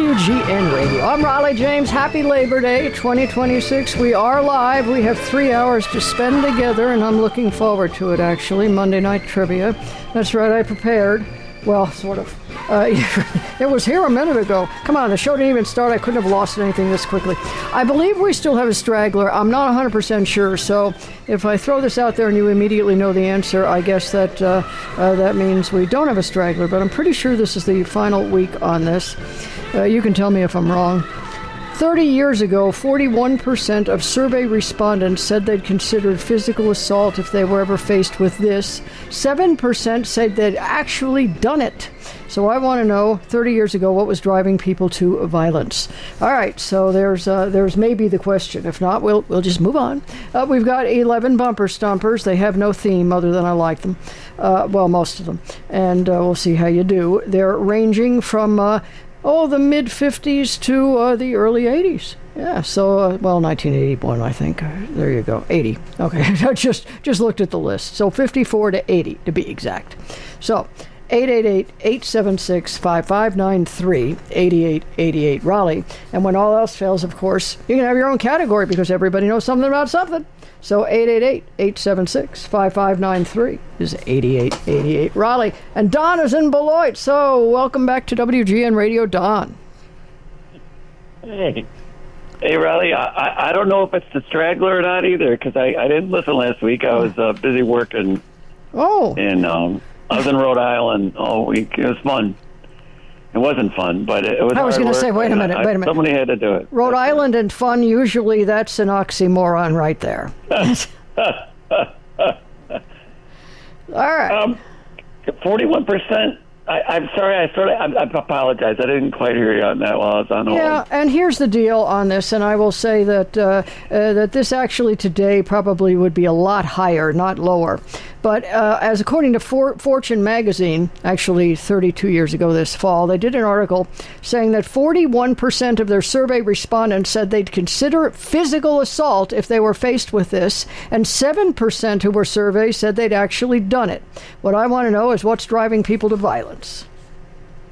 WGN Radio. I'm Raleigh James. Happy Labor Day 2026. We are live. We have 3 hours to spend together, and I'm looking forward to it, actually. Monday Night Trivia. That's right, I prepared. Well, sort of. It was here a minute ago. Come on, the show didn't even start. I couldn't have lost anything this quickly. I believe we still have a straggler. I'm not 100% sure, so if I throw this out there and you immediately know the answer, I guess that that means we don't have a straggler, but I'm pretty sure this is the final week on this. You can tell me if I'm wrong. 30 years ago, 41% of survey respondents said they'd considered physical assault if they were ever faced with this. 7% said they'd actually done it. So I want to know, 30 years ago, what was driving people to violence? All right, so there's maybe the question. If not, we'll just move on. We've got 11 bumper stompers. They have no theme other than I like them. Well, most of them. And we'll see how you do. They're ranging from the mid-50s to the early 80s. Yeah, so, 1981, I think. There you go, 80. Okay, I just looked at the list. So 54 to 80, to be exact. So 888-876-5593, 8888 Raleigh. And when all else fails, of course, you can have your own category because everybody knows something about something. So 888-876-5593 is 8888 Raleigh. And Don is in Beloit. So welcome back to WGN Radio, Don. Hey, Raleigh. I don't know if it's the straggler or not either because I didn't listen last week. I was busy working. Oh. And I was in Rhode Island all week. It was fun. It wasn't fun, but it was. I was going to say, wait a minute. Somebody had to do it. Rhode Island and fun, usually that's an oxymoron right there. All right. 41%. I'm sorry. I apologize. I didn't quite hear you on that while I was on hold. Yeah, and here's the deal on this, and I will say that that this actually today probably would be a lot higher, not lower. But as according to Fortune magazine, actually 32 years ago this fall, they did an article saying that 41% of their survey respondents said they'd consider physical assault if they were faced with this, and 7% who were surveyed said they'd actually done it. What I want to know is what's driving people to violence.